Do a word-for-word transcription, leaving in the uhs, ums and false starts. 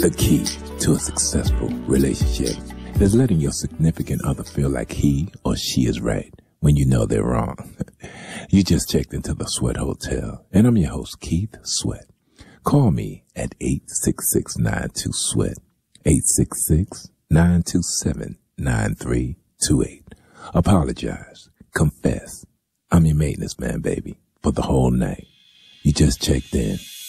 The key to a successful relationship is letting your significant other feel like he or she is right when you know they're wrong. You just checked into the Sweat Hotel, and I'm your host, Keith Sweat. Call me at eight six six, nine two, SWEAT, eight six six, nine two seven, nine three two eight. Apologize. Confess. I'm your maintenance man, baby, for the whole night. You just checked in.